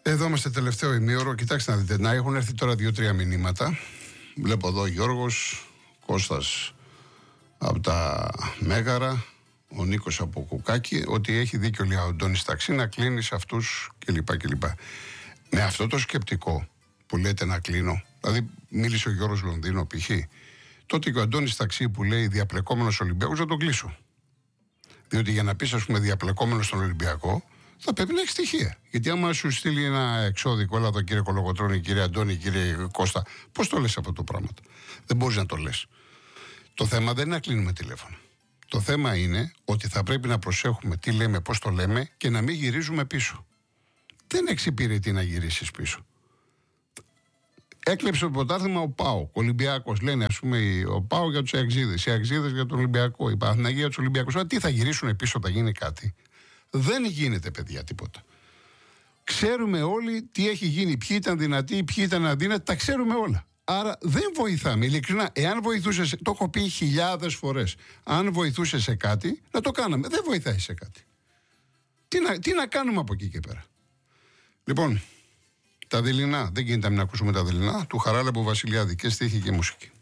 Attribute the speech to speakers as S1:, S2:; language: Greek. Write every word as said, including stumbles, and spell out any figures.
S1: Εδώ είμαστε τελευταίο ημίωρο. Κοιτάξτε να δείτε, να έχουν έρθει τώρα δύο-τρία μηνύματα. Βλέπω εδώ Γιώργος, Κώστας από τα Μέγαρα, ο Νίκος από Κουκάκι, ότι έχει δίκιο, λέει ο Αντώνης Ταξί, να κλείνει αυτούς κλπ. κλπ. Με αυτό το σκεπτικό που λέτε να κλείνω, δηλαδή μίλησε ο Γιώργος Λονδίνο π.χ., τότε και ο Αντώνης Ταξί που λέει διαπλεκόμενος Ολυμπιακός, να τον κλείσω. Διότι για να πεις, ας πούμε, διαπλεκόμενος στον Ολυμπιακό, θα πρέπει να έχει στοιχεία. Γιατί άμα σου στείλει ένα εξώδικο, έλα εδώ κύριε Κολογοτρώνη, κύριε Αντώνη, κύριε Κώστα, πώς το λες αυτό το πράγμα? Δεν μπορείς να το λες. Το θέμα δεν είναι να κλείνουμε τηλέφωνα. Το θέμα είναι ότι θα πρέπει να προσέχουμε τι λέμε, πώς το λέμε και να μην γυρίζουμε πίσω. Δεν εξυπηρετεί να γυρίσεις πίσω. Έκλεψε το πρωτάθλημα ο ΠΑΟΚ, ο Ολυμπιακός. Λένε, ας πούμε, ο ΠΑΟΚ για τους Αεξίδες, οι Αεξίδες για τον Ολυμπιακό, η Παναθηναϊκή για τους Ολυμπιακούς. Α, τι θα γυρίσουν πίσω, θα γίνει κάτι? Δεν γίνεται, παιδιά, τίποτα. Ξέρουμε όλοι τι έχει γίνει, ποιοι ήταν δυνατοί, ποιοι ήταν αδύνατοι, τα ξέρουμε όλα. Άρα δεν βοηθάμε. Ειλικρινά, εάν βοηθούσε, το έχω πει χιλιάδες φορές, αν βοηθούσε σε κάτι, να το κάναμε. Δεν βοηθάει σε κάτι. Τι να, τι να κάνουμε από εκεί και πέρα? Λοιπόν, τα δειλινά, δεν γίνεται να μην ακούσουμε τα δειλινά του Χαράλαμπου Βασιλιάδη, και στίχη και μουσική.